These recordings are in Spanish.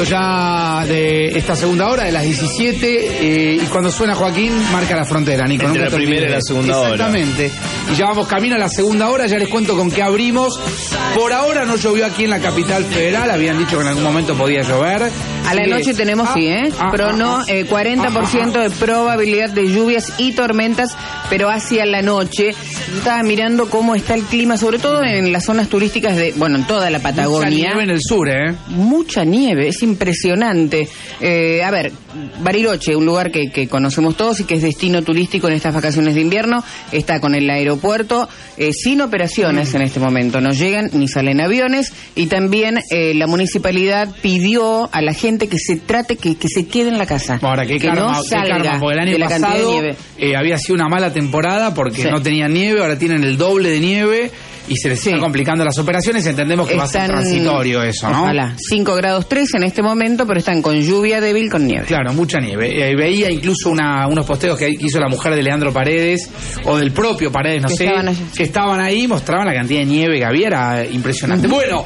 Ya de esta segunda hora, de las 17, y cuando suena Joaquín, marca la frontera, Nico. Entre la primera y la segunda hora. Exactamente. Y ya vamos camino a la segunda hora, ya les cuento con qué abrimos. Por ahora no llovió aquí en la capital federal, habían dicho que en algún momento podía llover. A la noche tenemos, 40% de probabilidad de lluvias y tormentas, pero hacia la noche. Estaba mirando cómo está el clima, sobre todo en las zonas turísticas de, en toda la Patagonia. Mucha nieve en el sur, Mucha nieve, es impresionante. A ver, Bariloche, un lugar que conocemos todos y que es destino turístico en estas vacaciones de invierno, está con el aeropuerto sin operaciones en este momento. No llegan ni salen aviones, y también la municipalidad pidió a la gente que se trate, que se quede en la casa. Ahora, que no salga, porque el año pasado había sido una mala temporada porque no tenían nieve, ahora tienen el doble de nieve y se les están complicando las operaciones. Entendemos que va a ser transitorio eso, ¿no? Ojalá. 5 grados 3 en este momento, pero están con lluvia débil, con nieve. Claro, mucha nieve. Veía incluso unos posteos que hizo la mujer de Leandro Paredes, o del propio Paredes, que estaban ahí, mostraban la cantidad de nieve que había, era impresionante. Bueno,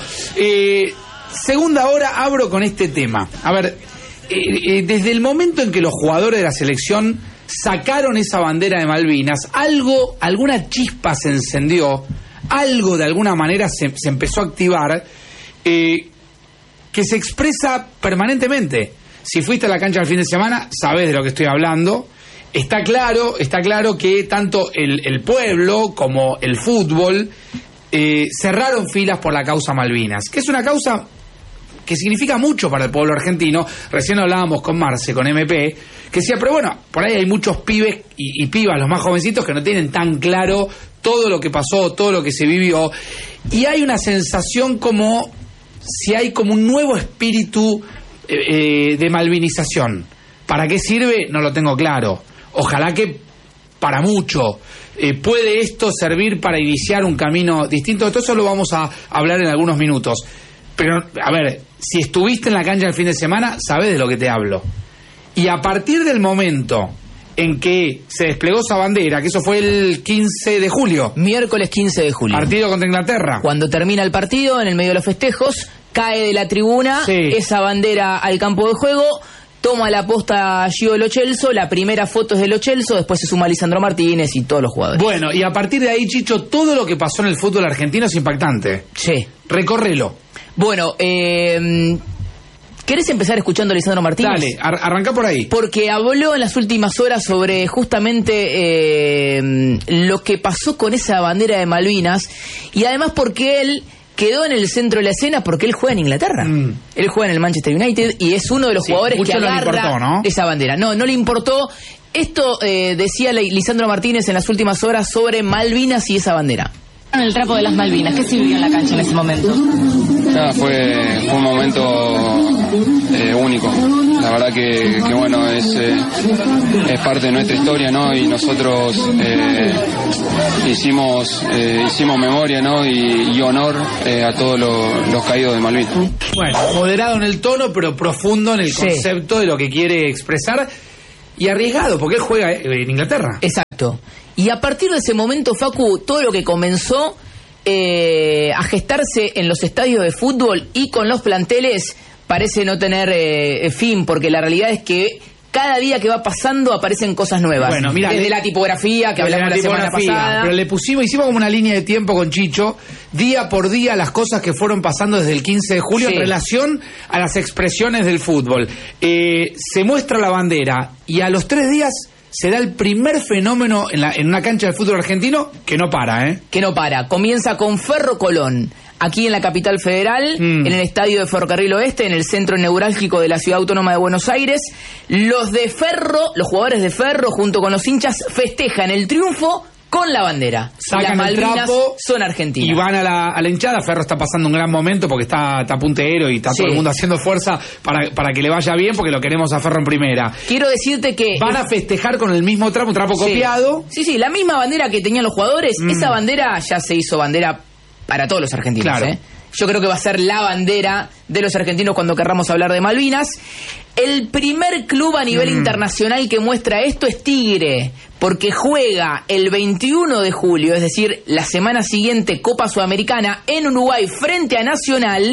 segunda hora abro con este tema. A ver, desde el momento en que los jugadores de la selección sacaron esa bandera de Malvinas, alguna chispa se encendió, algo de alguna manera se empezó a activar, que se expresa permanentemente. Si fuiste a la cancha el fin de semana, sabés de lo que estoy hablando. Está claro que tanto el pueblo como el fútbol cerraron filas por la causa Malvinas, que es una causa que significa mucho para el pueblo argentino. Recién hablábamos con Marce, con MP, que decía, pero por ahí hay muchos pibes y pibas, los más jovencitos, que no tienen tan claro todo lo que pasó, todo lo que se vivió, y hay una sensación como si hay como un nuevo espíritu de malvinización. ¿Para qué sirve? No lo tengo claro. Ojalá que para mucho. ¿Puede esto servir para iniciar un camino distinto? Todo eso lo vamos a hablar en algunos minutos. Pero, a ver, si estuviste en la cancha el fin de semana, sabés de lo que te hablo. Y a partir del momento en que se desplegó esa bandera, que eso fue el 15 de julio. Miércoles 15 de julio. Partido contra Inglaterra. Cuando termina el partido, en el medio de los festejos, cae de la tribuna esa bandera al campo de juego. Toma la posta Gio Lo Celso, la primera foto es de Lo Celso, después se suma Lisandro Martínez y todos los jugadores. Bueno, y a partir de ahí, Chicho, todo lo que pasó en el fútbol argentino es impactante. Sí. Recórrelo. Bueno, ¿querés empezar escuchando a Lisandro Martínez? Dale, arrancá por ahí. Porque habló en las últimas horas sobre justamente lo que pasó con esa bandera de Malvinas, y además porque él quedó en el centro de la escena porque él juega en Inglaterra. Él juega en el Manchester United y es uno de los jugadores que agarra esa bandera. No le importó. Esto decía Lisandro Martínez en las últimas horas sobre Malvinas y esa bandera. El trapo de las Malvinas, ¿qué sirvió en la cancha en ese momento? Fue un momento único. La verdad que bueno, es parte de nuestra historia, ¿no? Y nosotros hicimos memoria, ¿no? Y honor a todos los caídos de Malvinas. Bueno, moderado en el tono, pero profundo en el concepto de lo que quiere expresar, y arriesgado, porque él juega en Inglaterra. Exacto. Y a partir de ese momento, Facu, todo lo que comenzó a gestarse en los estadios de fútbol y con los planteles parece no tener fin, porque la realidad es que cada día que va pasando aparecen cosas nuevas. Bueno, mira, desde la tipografía que hablamos la semana pasada. Pero hicimos como una línea de tiempo con Chicho, día por día, las cosas que fueron pasando desde el 15 de julio en relación a las expresiones del fútbol. Se muestra la bandera y a los 3 días se da el primer fenómeno en una cancha de fútbol argentino que no para, Que no para. Comienza con Ferro Colón, aquí en la capital federal, en el estadio de Ferrocarril Oeste, en el centro neurálgico de la Ciudad Autónoma de Buenos Aires. Los de Ferro, los jugadores de Ferro, junto con los hinchas, festejan el triunfo con la bandera. Sacan las Malvinas el trapo son argentinas. Y van a la hinchada. Ferro está pasando un gran momento porque está puntero y está todo el mundo haciendo fuerza para que le vaya bien, porque lo queremos a Ferro en primera. Quiero decirte que van a festejar con el mismo trapo, un trapo copiado. Sí, la misma bandera que tenían los jugadores. Esa bandera ya se hizo bandera para todos los argentinos. Claro. Yo creo que va a ser la bandera de los argentinos cuando querramos hablar de Malvinas. El primer club a nivel internacional que muestra esto es Tigre, porque juega el 21 de julio, es decir, la semana siguiente, Copa Sudamericana en Uruguay frente a Nacional,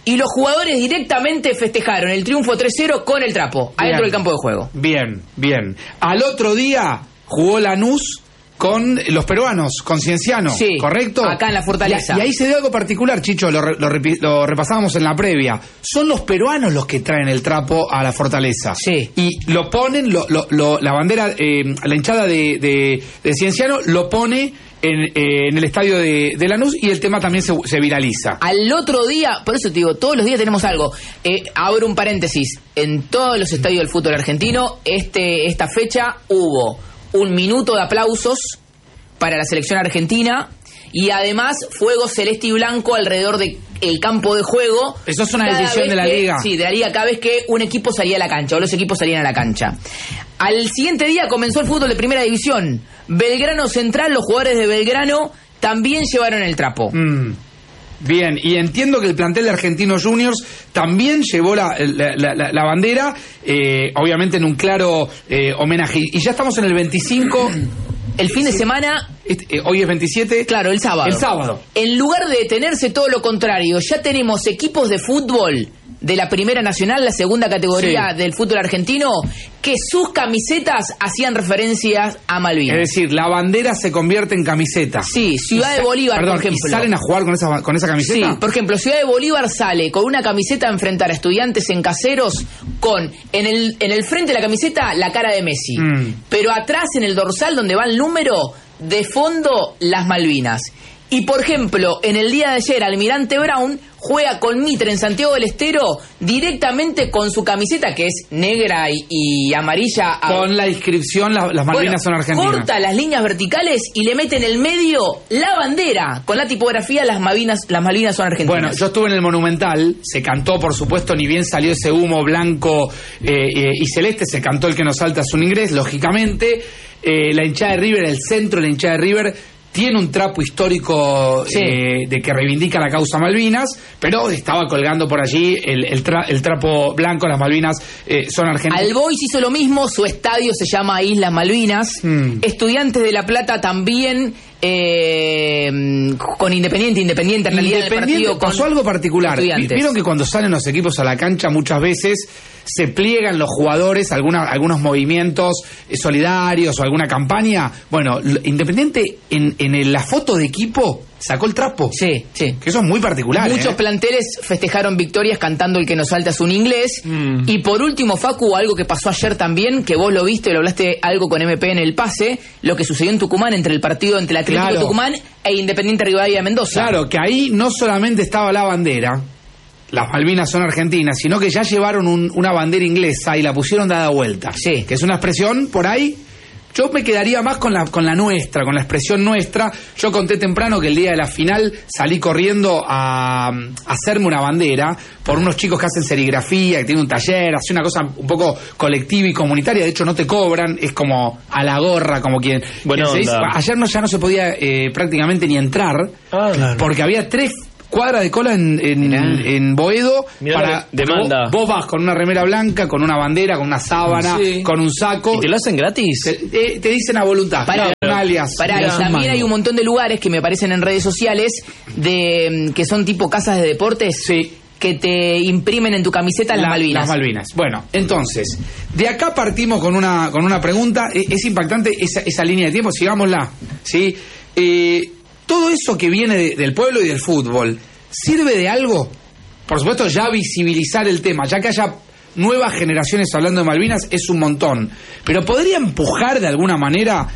y los jugadores directamente festejaron el triunfo 3-0 con el trapo, adentro del campo de juego. Bien. Al otro día jugó Lanús con los peruanos, con Cienciano, sí, ¿correcto? Acá en la Fortaleza. Y ahí se dio algo particular, Chicho, lo repasábamos en la previa. Son los peruanos los que traen el trapo a la Fortaleza. Sí. Y lo ponen, la bandera, la hinchada de Cienciano lo pone en el estadio de Lanús, y el tema también se viraliza. Al otro día, por eso te digo, todos los días tenemos algo. Abro un paréntesis. En todos los estadios del fútbol argentino, esta fecha hubo un minuto de aplausos para la selección argentina y además fuego celeste y blanco alrededor del campo de juego. Eso es una decisión de la liga. Sí, de la liga, cada vez que un equipo salía a la cancha o los equipos salían a la cancha. Al siguiente día comenzó el fútbol de primera división. Belgrano Central, los jugadores de Belgrano también llevaron el trapo. Bien, y entiendo que el plantel de Argentinos Juniors también llevó la bandera, obviamente en un claro homenaje. Y ya estamos en el 25. El fin de semana... hoy es 27. Claro, el sábado. El sábado. En lugar de detenerse, todo lo contrario, ya tenemos equipos de fútbol de la Primera Nacional, la segunda categoría del fútbol argentino, que sus camisetas hacían referencias a Malvinas. Es decir, la bandera se convierte en camiseta. Sí, Ciudad de Bolívar, por ejemplo. ¿Y salen a jugar con esa camiseta? Sí, por ejemplo, Ciudad de Bolívar sale con una camiseta a enfrentar a Estudiantes en Caseros con, en el frente de la camiseta, la cara de Messi. Pero atrás, en el dorsal, donde va el número, de fondo, las Malvinas. Y, por ejemplo, en el día de ayer, Almirante Brown juega con Mitre en Santiago del Estero directamente con su camiseta, que es negra y amarilla. Con la inscripción, las Malvinas son argentinas. Corta las líneas verticales y le mete en el medio la bandera, con la tipografía las Malvinas son argentinas. Bueno, yo estuve en el Monumental, se cantó, por supuesto, ni bien salió ese humo blanco y celeste, se cantó El que nos salta es un inglés, lógicamente. La hinchada de River, el centro de la hinchada de River, tiene un trapo histórico de que reivindica la causa Malvinas, pero estaba colgando por allí el trapo blanco. Las Malvinas son argentinas. Al Boys hizo lo mismo, su estadio se llama Islas Malvinas. Estudiantes de La Plata también, con Independiente en realidad el partido pasó algo particular. Vieron que cuando salen los equipos a la cancha muchas veces se pliegan los jugadores, algunos movimientos solidarios o alguna campaña. Bueno, Independiente en la foto de equipo sacó el trapo. Sí. Que eso es muy particular. Muchos planteles festejaron victorias cantando El que nos salta es un inglés. Y por último, Facu, algo que pasó ayer también, que vos lo viste, lo hablaste algo con MP en el pase, lo que sucedió en Tucumán entre el Atlético Tucumán e Independiente Rivadavia de Mendoza. Claro, que ahí no solamente estaba la bandera, las Malvinas son argentinas, sino que ya llevaron una bandera inglesa y la pusieron dada vuelta. Sí. Que es una expresión por ahí. Yo me quedaría más con la nuestra, con la expresión nuestra. Yo conté temprano que el día de la final salí corriendo a hacerme una bandera por unos chicos que hacen serigrafía, que tienen un taller, hace una cosa un poco colectiva y comunitaria. De hecho, no te cobran, es como a la gorra, como quien se dice. Ayer ya no se podía prácticamente ni entrar, porque había 3 cuadras de cola en Boedo. Mirá para demanda. Vos vas con una remera blanca, con una bandera, con una sábana, con un saco. ¿Y te lo hacen gratis? Te dicen a voluntad. Y también hay un montón de lugares que me aparecen en redes sociales que son tipo casas de deportes. Que te imprimen en tu camiseta las Malvinas. Las Malvinas. Bueno, entonces, de acá partimos con una pregunta. Es impactante esa línea de tiempo. Sigámosla. ¿Sí? Todo eso que viene del pueblo y del fútbol, ¿sirve de algo? Por supuesto, ya visibilizar el tema, ya que haya nuevas generaciones hablando de Malvinas, es un montón. Pero ¿podría empujar de alguna manera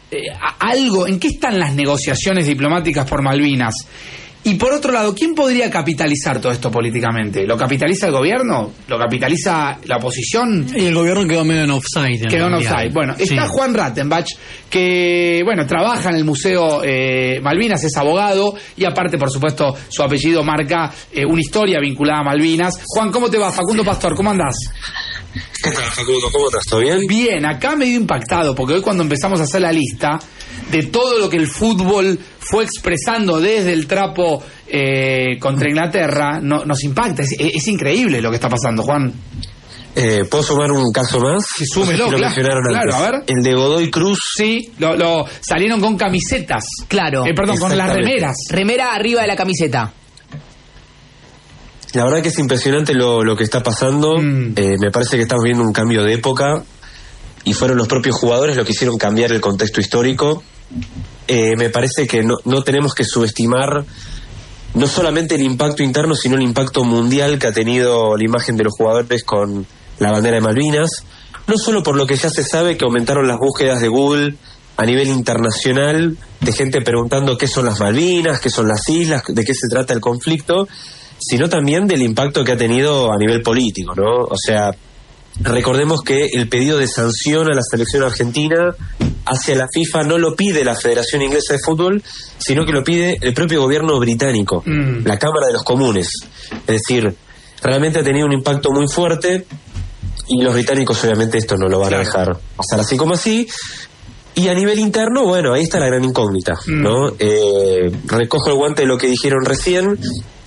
algo? ¿En qué están las negociaciones diplomáticas por Malvinas? Y por otro lado, ¿quién podría capitalizar todo esto políticamente? ¿Lo capitaliza el gobierno? ¿Lo capitaliza la oposición? Y el gobierno quedó medio en offside. Quedó en offside. Bueno, está Juan Rattenbach, que trabaja en el Museo Malvinas, es abogado, y aparte, por supuesto, su apellido marca una historia vinculada a Malvinas. Juan, ¿cómo te va? Facundo Pastor, ¿cómo andás? ¿Qué tal, Facundo? ¿Cómo estás? ¿Todo bien? Bien, acá medio impactado, porque hoy cuando empezamos a hacer la lista de todo lo que el fútbol fue expresando desde el trapo contra Inglaterra, nos impacta. Es increíble lo que está pasando, Juan. ¿Puedo sumar un caso más? Sí, súmelo, claro, a ver. El de Godoy Cruz. Sí, lo salieron con camisetas. Claro. Perdón, con las remeras. Remera arriba de la camiseta. La verdad que es impresionante lo que está pasando. Me parece que estamos viendo un cambio de época y fueron los propios jugadores los que hicieron cambiar el contexto histórico. Me parece que no tenemos que subestimar no solamente el impacto interno, sino el impacto mundial que ha tenido la imagen de los jugadores con la bandera de Malvinas. No solo por lo que ya se sabe, que aumentaron las búsquedas de Google a nivel internacional, de gente preguntando qué son las Malvinas, qué son las islas, de qué se trata el conflicto, sino también del impacto que ha tenido a nivel político, ¿no? O sea, recordemos que el pedido de sanción a la selección argentina hacia la FIFA no lo pide la Federación Inglesa de Fútbol, sino que lo pide el propio gobierno británico, la Cámara de los Comunes. Es decir, realmente ha tenido un impacto muy fuerte y los británicos obviamente esto no lo van a dejar pasar así como así. Y a nivel interno, bueno, ahí está la gran incógnita, ¿no? Recojo el guante de lo que dijeron recién.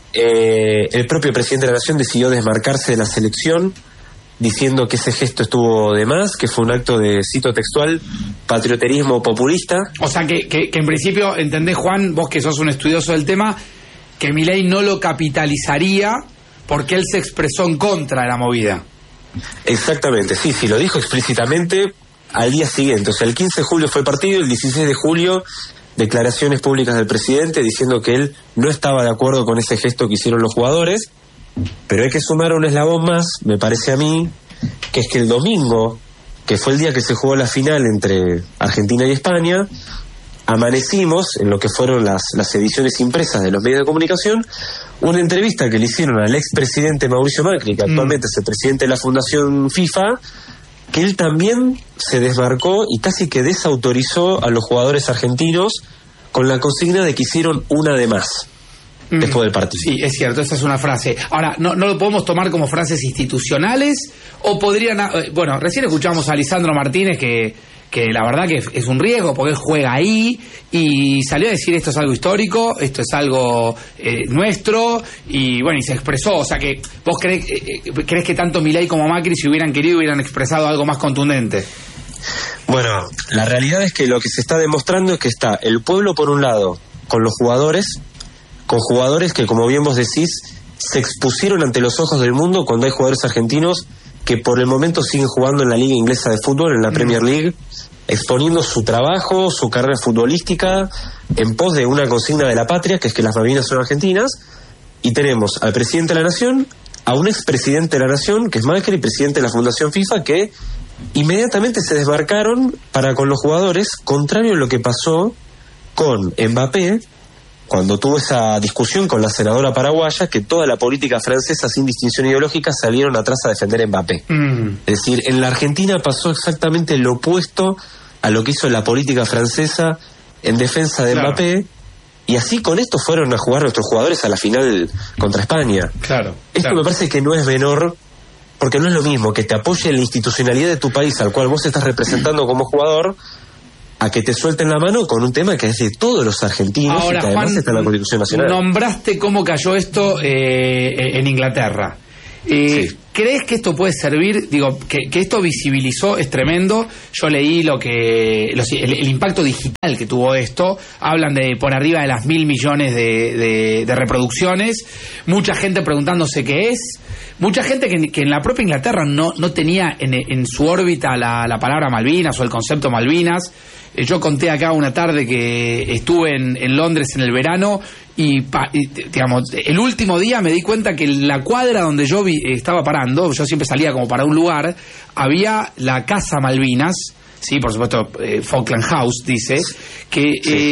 El propio presidente de la Nación decidió desmarcarse de la selección, diciendo que ese gesto estuvo de más, que fue un acto de, cito textual, patrioterismo populista. O sea que en principio, ¿entendés, Juan, vos que sos un estudioso del tema, que Milei no lo capitalizaría porque él se expresó en contra de la movida? Exactamente, sí, lo dijo explícitamente al día siguiente. O sea, el 15 de julio fue el partido, el 16 de julio declaraciones públicas del presidente diciendo que él no estaba de acuerdo con ese gesto que hicieron los jugadores. Pero hay que sumar un eslabón más, me parece a mí, que es que el domingo, que fue el día que se jugó la final entre Argentina y España, amanecimos en lo que fueron las ediciones impresas de los medios de comunicación, una entrevista que le hicieron al expresidente Mauricio Macri, que actualmente es el presidente de la Fundación FIFA, que él también se desmarcó y casi que desautorizó a los jugadores argentinos con la consigna de que hicieron una de más después del partido. Sí, es cierto, esa es una frase. Ahora, no lo podemos tomar como frases institucionales o podrían... Bueno, recién escuchamos a Lisandro Martínez que la verdad que es un riesgo porque él juega ahí y salió a decir esto es algo histórico, esto es algo nuestro y bueno, y se expresó. O sea que vos crees que tanto Milei como Macri, si hubieran querido, hubieran expresado algo más contundente. Bueno, la realidad es que lo que se está demostrando es que está el pueblo por un lado con los jugadores, con jugadores que, como bien vos decís, se expusieron ante los ojos del mundo cuando hay jugadores argentinos que por el momento siguen jugando en la Liga Inglesa de Fútbol, en la Premier League, exponiendo su trabajo, su carrera futbolística, en pos de una consigna de la patria, que es que las Malvinas son argentinas, y tenemos al presidente de la Nación, a un expresidente de la Nación, que es Macri, presidente de la Fundación FIFA, que inmediatamente se desmarcaron para con los jugadores, contrario a lo que pasó con Mbappé, cuando tuvo esa discusión con la senadora paraguaya, que toda la política francesa sin distinción ideológica salieron atrás a defender a Mbappé. Es decir, en la Argentina pasó exactamente lo opuesto a lo que hizo la política francesa en defensa de Mbappé, y así con esto fueron a jugar nuestros jugadores a la final contra España. Esto me parece que no es menor, porque no es lo mismo que te apoye en la institucionalidad de tu país al cual vos estás representando como jugador, a que te suelten la mano con un tema que es de todos los argentinos. Ahora, y que además Juan, está en la Constitución Nacional. Nombraste cómo cayó esto en Inglaterra. Sí. ¿Crees que esto puede servir? Digo, que esto visibilizó, es tremendo. Yo leí el impacto digital que tuvo esto. Hablan de por arriba de las 1.000 millones de reproducciones. Mucha gente preguntándose qué es. Mucha gente que en la propia Inglaterra no tenía en su órbita la palabra Malvinas o el concepto Malvinas. Yo conté acá una tarde que estuve en Londres en el verano y digamos, el último día me di cuenta que en la cuadra donde yo estaba parando, yo siempre salía como para un lugar, había la Casa Malvinas, sí, por supuesto, Falkland House, dice, que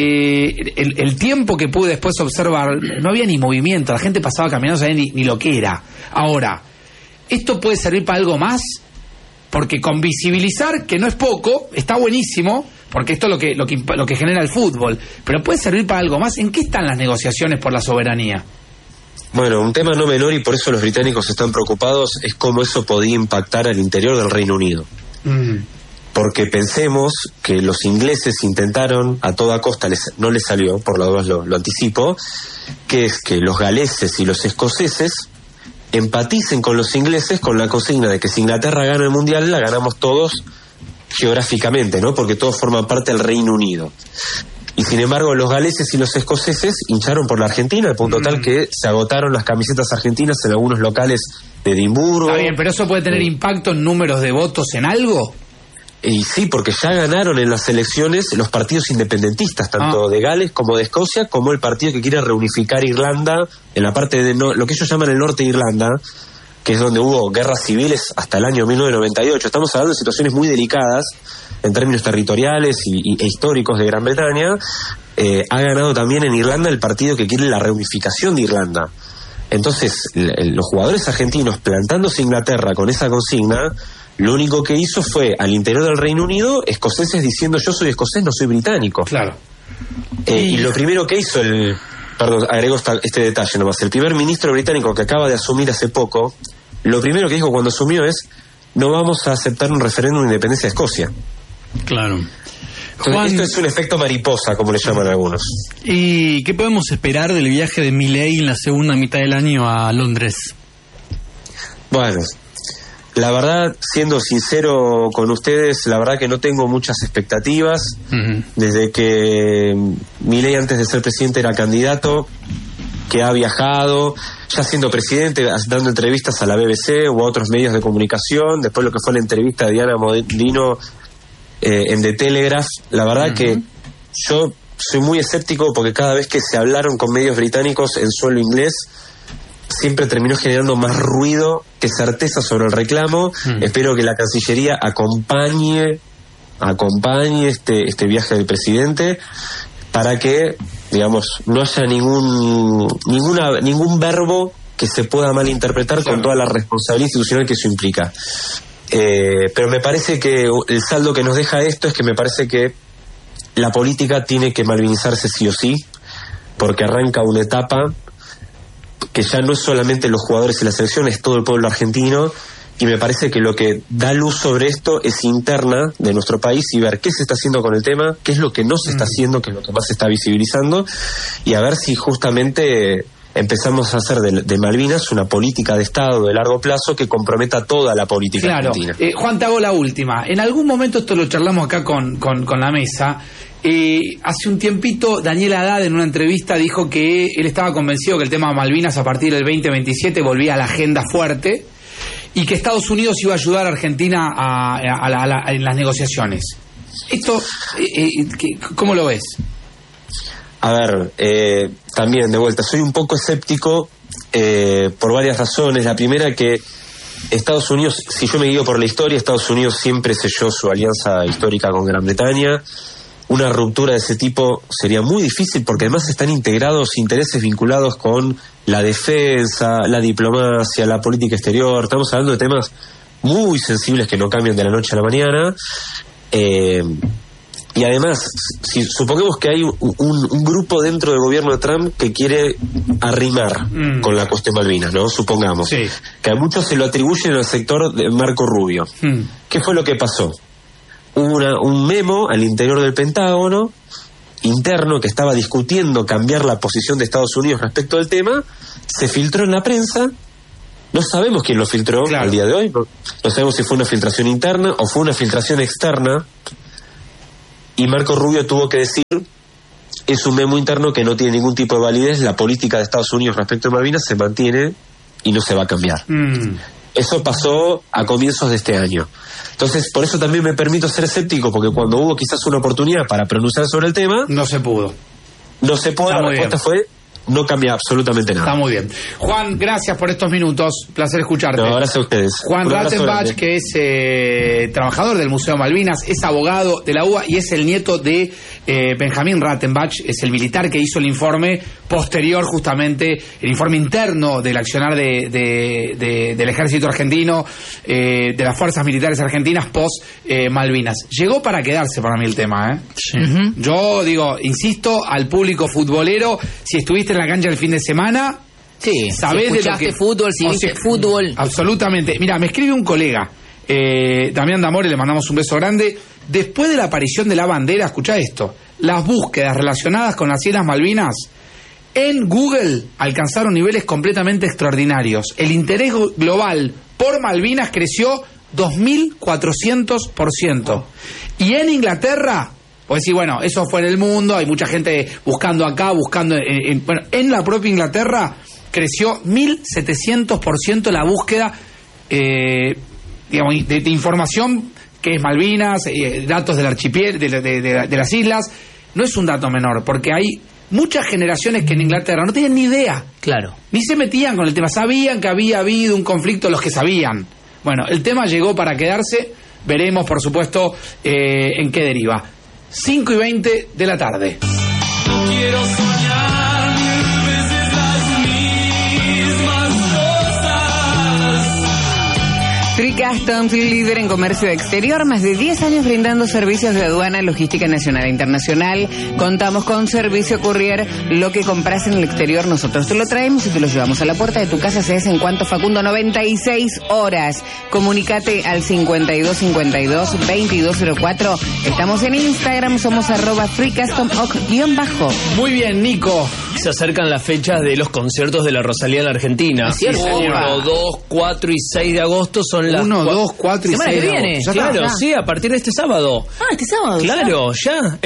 el tiempo que pude después observar, no había ni movimiento, la gente pasaba caminando, no sabía ni lo que era. Ahora, ¿esto puede servir para algo más? Porque con visibilizar, que no es poco, está buenísimo, porque esto es lo que genera el fútbol, pero puede servir para algo más. ¿En qué están las negociaciones por la soberanía? Bueno, un tema no menor, y por eso los británicos están preocupados, es cómo eso podía impactar al interior del Reino Unido. Porque pensemos que los ingleses intentaron a toda costa, no les salió, por lo menos lo anticipo, que es que los galeses y los escoceses empaticen con los ingleses con la consigna de que si Inglaterra gana el Mundial, la ganamos todos geográficamente, ¿no? Porque todos forman parte del Reino Unido. Y sin embargo, los galeses y los escoceses hincharon por la Argentina, al punto tal que se agotaron las camisetas argentinas en algunos locales de Edimburgo. Está bien, pero ¿eso puede tener impacto en números de votos en algo? Y sí, porque ya ganaron en las elecciones los partidos independentistas, tanto de Gales como de Escocia, como el partido que quiere reunificar Irlanda en la parte de lo que ellos llaman el norte de Irlanda, que es donde hubo guerras civiles hasta el año 1998. Estamos hablando de situaciones muy delicadas en términos territoriales e históricos de Gran Bretaña. Ha ganado también en Irlanda el partido que quiere la reunificación de Irlanda. Entonces, los jugadores argentinos plantándose Inglaterra con esa consigna, lo único que hizo fue, al interior del Reino Unido, escoceses diciendo yo soy escocés, no soy británico. Claro. Y lo primero que hizo agrego este detalle nomás, el primer ministro británico que acaba de asumir hace poco, lo primero que dijo cuando asumió es, no vamos a aceptar un referéndum de independencia de Escocia. Claro. Entonces, Juan, esto es un efecto mariposa, como le llaman algunos. ¿Y qué podemos esperar del viaje de Milei en la segunda mitad del año a Londres? Bueno, la verdad, siendo sincero con ustedes, la verdad que no tengo muchas expectativas. Desde que Milei, antes de ser presidente, era candidato, que ha viajado, ya siendo presidente, dando entrevistas a la BBC o a otros medios de comunicación, después lo que fue la entrevista de Diana Modino en The Telegraph, la verdad que yo soy muy escéptico porque cada vez que se hablaron con medios británicos en suelo inglés, siempre terminó generando más ruido que certeza sobre el reclamo. Espero que la Cancillería acompañe este viaje del presidente para que, digamos, no haya ningún verbo que se pueda malinterpretar con toda la responsabilidad institucional que eso implica. Pero me parece que el saldo que nos deja esto es que me parece que la política tiene que malvinizarse sí o sí, porque arranca una etapa que ya no es solamente los jugadores y la selección, es todo el pueblo argentino, y me parece que lo que da luz sobre esto es interna de nuestro país y ver qué se está haciendo con el tema, qué es lo que no se está haciendo, qué es lo que más se está visibilizando, y a ver si justamente empezamos a hacer de Malvinas una política de Estado de largo plazo que comprometa toda la política argentina. Juan, te hago la última. En algún momento, esto lo charlamos acá con la mesa, hace un tiempito Daniel Haddad en una entrevista dijo que él estaba convencido que el tema de Malvinas a partir del 2027 volvía a la agenda fuerte y que Estados Unidos iba a ayudar a Argentina en las negociaciones. Esto, ¿cómo lo ves? A ver, también de vuelta, soy un poco escéptico por varias razones. La primera, que Estados Unidos, si yo me guío por la historia, Estados Unidos siempre selló su alianza histórica con Gran Bretaña. Una ruptura de ese tipo sería muy difícil porque además están integrados intereses vinculados con la defensa, la diplomacia, la política exterior. Estamos hablando de temas muy sensibles que no cambian de la noche a la mañana. Y además, si supongamos que hay un grupo dentro del gobierno de Trump que quiere arrimar con la cuestión Malvinas, ¿no? Supongamos. Sí. Que a muchos se lo atribuyen al sector de Marco Rubio. ¿Qué fue lo que pasó? Hubo un memo al interior del Pentágono interno que estaba discutiendo cambiar la posición de Estados Unidos respecto al tema, se filtró en la prensa. No sabemos quién lo filtró al día de hoy, no sabemos si fue una filtración interna o fue una filtración externa, y Marco Rubio tuvo que decir, es un memo interno que no tiene ningún tipo de validez, la política de Estados Unidos respecto a Malvinas se mantiene y no se va a cambiar. Eso pasó a comienzos de este año. Entonces, por eso también me permito ser escéptico, porque cuando hubo quizás una oportunidad para pronunciar sobre el tema, no se pudo. La respuesta fue, no cambia absolutamente nada. Está muy bien. Juan, gracias por estos minutos. Placer escucharte. No, gracias a ustedes. Juan Rattenbach, que es trabajador del Museo Malvinas, es abogado de la UBA y es el nieto de Benjamín Rattenbach, es el militar que hizo el informe posterior, justamente, el informe interno del accionar del ejército argentino, de las fuerzas militares argentinas post Malvinas. Llegó para quedarse para mí el tema, ¿eh? Sí. Yo digo, insisto, al público futbolero, si estuviste en la cancha el fin de semana, sí, sabés si escuchaste de lo que fútbol, si viste fútbol. Absolutamente. Mira, me escribe un colega, Damián Damore, le mandamos un beso grande. Después de la aparición de la bandera, escuchá esto, las búsquedas relacionadas con las Islas Malvinas en Google alcanzaron niveles completamente extraordinarios. El interés global por Malvinas creció 2.400%. Y en Inglaterra Porque sí, bueno, eso fue en el mundo, hay mucha gente buscando acá, buscando... bueno, en la propia Inglaterra creció 1.700% la búsqueda digamos, de información que es Malvinas, datos del archipiélago, de las islas. No es un dato menor, porque hay muchas generaciones que en Inglaterra no tenían ni idea. Claro. Ni se metían con el tema. Sabían que había habido un conflicto, los que sabían. Bueno, el tema llegó para quedarse. Veremos, por supuesto, en qué deriva. 5:20 de la tarde. Quiero soñar mil veces las mismas cosas. Free Customs, líder en comercio exterior, más de 10 años brindando servicios de aduana, logística nacional e internacional. Contamos con servicio courier. Lo que compras en el exterior nosotros te lo traemos y te lo llevamos a la puerta de tu casa. Se hace en cuanto, Facundo, 96 horas. Comunicate al 5252-2204. Estamos en Instagram, somos @freecustom_. Muy bien, Nico. Se acercan las fechas de los conciertos de la Rosalía en la Argentina. Sí, 1, 2, 4 y 6 de agosto son las 1, 2, 4 y 6 que de viene. agosto. Claro, está. sí, a partir de este sábado. Este sábado. Claro, ya.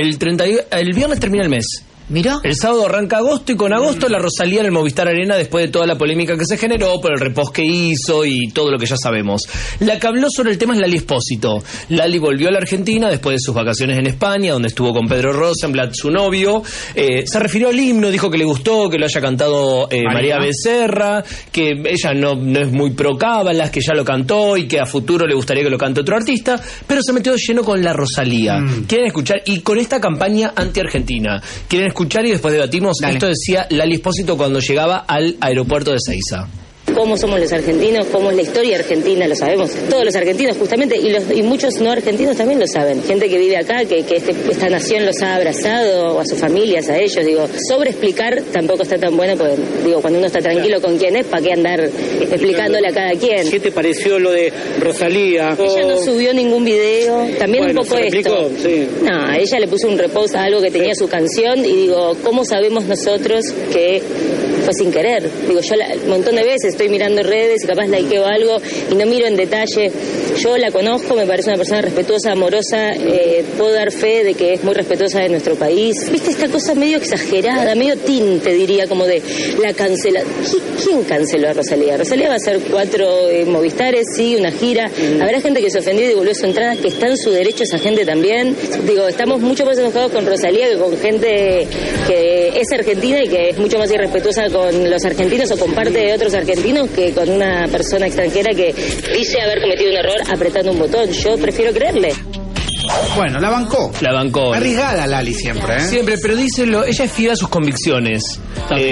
El viernes termina el mes. Mirá. El sábado arranca agosto y con agosto la Rosalía en el Movistar Arena, después de toda la polémica que se generó por el repost que hizo y todo lo que ya sabemos. La que habló sobre el tema es Lali Espósito. Lali volvió a la Argentina después de sus vacaciones en España, donde estuvo con Pedro Rosenblatt, su novio. Se refirió al himno, dijo que le gustó, que lo haya cantado María Becerra, que ella no es muy pro cábalas, que ya lo cantó y que a futuro le gustaría que lo cante otro artista, pero se metió lleno con la Rosalía. Quieren escuchar, y con esta campaña anti-argentina, quieren escuchar y después debatimos. Dale. Esto decía Lali Espósito cuando llegaba al aeropuerto de Ezeiza. Cómo somos los argentinos, cómo es la historia argentina, lo sabemos todos los argentinos justamente, y muchos no argentinos también lo saben, gente que vive acá, que esta nación los ha abrazado, o a sus familias, a ellos, digo, sobre explicar tampoco está tan bueno, porque digo, cuando uno está tranquilo con quién es, ¿para qué andar explicándole a cada quien? ¿Qué te pareció lo de Rosalía? Ella no subió ningún video, también bueno, un poco esto. Sí. No, ella le puso un repost a algo que tenía su canción, y digo, ¿cómo sabemos nosotros que fue sin querer? Digo, yo un montón de veces estoy mirando redes y capaz likeo algo y no miro en detalle. Yo la conozco, me parece una persona respetuosa, amorosa, puedo dar fe de que es muy respetuosa de nuestro país. ¿Viste esta cosa medio exagerada, medio tinte, diría, como de la cancela? ¿Quién canceló a Rosalía? Rosalía va a hacer 4 Movistares, sí, una gira. Habrá gente que se ofendió y devolvió su entrada, que está en su derecho esa gente también. Digo, estamos mucho más enojados con Rosalía que con gente que es argentina y que es mucho más irrespetuosa con los argentinos o con parte de otros argentinos que con una persona extranjera que dice haber cometido un error apretando un botón. Yo prefiero creerle. Bueno, la bancó. La bancó. Arriesgada Lali siempre, ¿eh? Siempre, pero dice, ella es fiel a sus convicciones.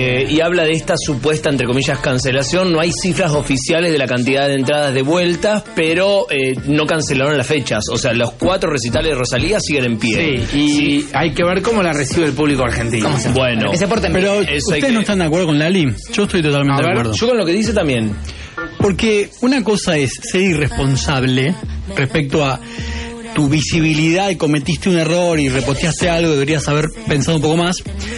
Y habla de esta supuesta, entre comillas, cancelación. No hay cifras oficiales de la cantidad de entradas devueltas, pero no cancelaron las fechas. O sea, los 4 recitales de Rosalía siguen en pie. Sí, y hay que ver cómo la recibe el público argentino. Bueno, Que se porten bien. Pero ¿ustedes no están de acuerdo con Lali? Yo estoy totalmente de acuerdo. yo con lo que dice también. Porque una cosa es ser irresponsable respecto a tu visibilidad y cometiste un error y reposteaste algo, deberías haber pensado un poco más,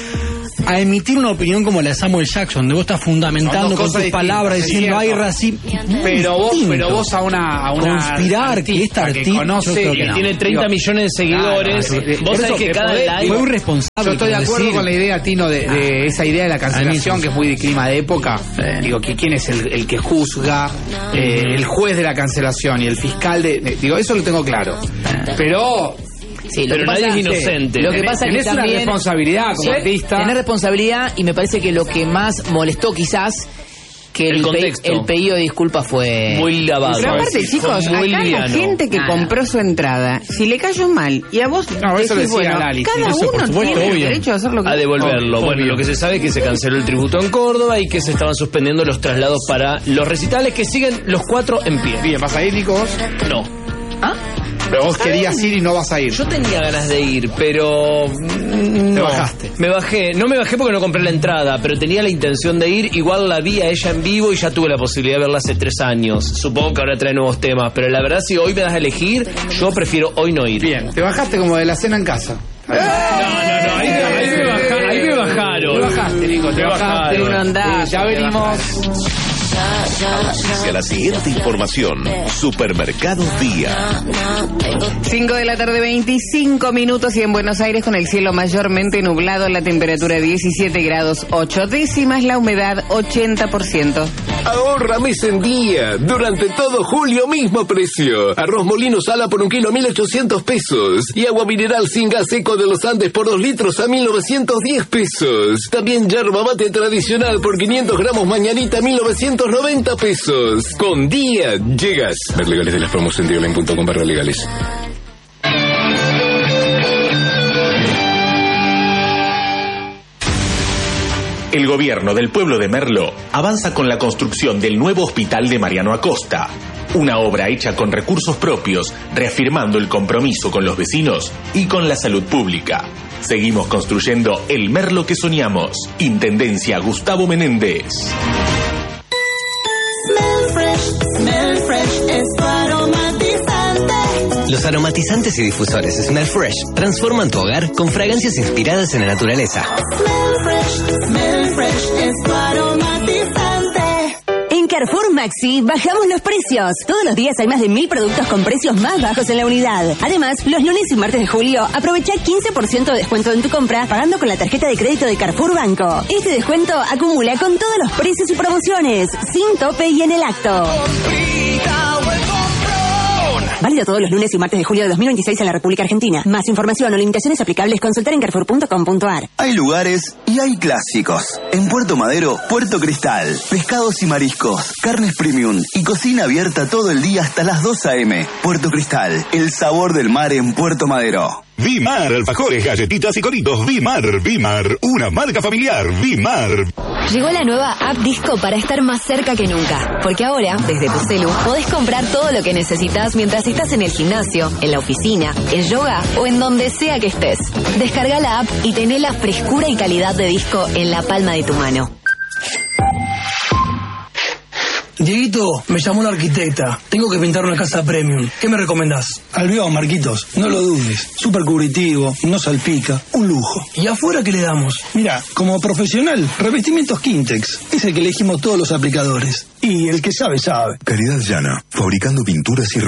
a emitir una opinión como la de Samuel Jackson, de vos estás fundamentando con tus palabras, diciendo hay racismo. Pero vos a una conspirar que esta artista que conoce, que tiene 30 millones de seguidores, vos sabés que cada live fue irresponsable. Yo estoy de acuerdo con la idea, Tino, de esa idea de la cancelación, que es muy de clima de época. Digo, que quién es el que juzga, el juez de la cancelación y el fiscal digo, eso lo tengo claro. Pero Sí, pero nadie es inocente. Lo que pasa es que tenés una también responsabilidad como artista. Tenés responsabilidad, y me parece que lo que más molestó quizás que el pedido de disculpas fue muy lavado. Pero aparte, chicos, acá la gente que compró su entrada, si le cayó mal y a vos eso decís, bueno, Lali, cada uno tiene el derecho a hacer lo que a devolverlo. obvio. Bueno, lo que se sabe es que se canceló el tributo en Córdoba y que se estaban suspendiendo los traslados para los recitales, que siguen los 4 en pie. Bien, ¿vas a ir, Nico, vos? No. ¿Ah? Pero vos querías ir y no vas a ir. Yo tenía ganas de ir, pero Te bajaste. Me bajé. No me bajé porque no compré la entrada, pero tenía la intención de ir. Igual la vi a ella en vivo y ya tuve la posibilidad de verla hace 3 años. Supongo que ahora trae nuevos temas, pero la verdad, si hoy me das a elegir, yo prefiero hoy no ir. Bien, te bajaste como de la cena en casa. No, ahí me bajaron. Te bajaste, Nico, te bajaste. Uno andá. Ya venimos. Hacia la siguiente información. Supermercado Día. 5 de la tarde, 25 minutos, y en Buenos Aires con el cielo mayormente nublado, la temperatura 17 grados 8 décimas, la humedad 80%. Ahorra mes en día. Durante todo julio, mismo precio. Arroz Molino Sala por 1 kilo, 1.800 pesos. Y agua mineral sin gas seco de los Andes por 2 litros a 1.910 pesos. También yerba mate tradicional por 500 gramos mañanita, 1.990 pesos. Con Día llegas. Ver legales de las promos en dioline.com/legales. El gobierno del pueblo de Merlo avanza con la construcción del nuevo hospital de Mariano Acosta, una obra hecha con recursos propios, reafirmando el compromiso con los vecinos y con la salud pública. Seguimos construyendo el Merlo que soñamos. Intendencia Gustavo Menéndez. Smell Fresh es tu aromatizante. Los aromatizantes y difusores Smell Fresh transforman tu hogar con fragancias inspiradas en la naturaleza. Smell Fresh es tu aromatizante. En Carrefour Maxi bajamos los precios. Todos los días hay más de 1.000 productos con precios más bajos en la unidad. Además, los lunes y martes de julio aprovecha 15% de descuento en tu compra pagando con la tarjeta de crédito de Carrefour Banco. Este descuento acumula con todos los precios y promociones, sin tope y en el acto. Válido todos los lunes y martes de julio de 2026 en la República Argentina. Más información o limitaciones aplicables, consultar en carrefour.com.ar. Hay lugares y hay clásicos. En Puerto Madero, Puerto Cristal. Pescados y mariscos, carnes premium y cocina abierta todo el día hasta las 2 a.m. Puerto Cristal, el sabor del mar en Puerto Madero. Vimar, alfajores, galletitas y coritos. Vimar, una marca familiar. Vimar. Llegó la nueva app Disco para estar más cerca que nunca. Porque ahora, desde tu celu, podés comprar todo lo que necesitas mientras estás en el gimnasio, en la oficina, en yoga o en donde sea que estés. Descarga la app y tené la frescura y calidad de Disco en la palma de tu mano. Dieguito, me llamó una arquitecta. Tengo que pintar una casa premium. ¿Qué me recomendás? Albión, Marquitos. No lo dudes. Súper cubritivo, no salpica. Un lujo. ¿Y afuera qué le damos? Mira, como profesional, revestimientos Quintex. Es el que elegimos todos los aplicadores. Y el que sabe, sabe. Caridad Llana, fabricando pinturas y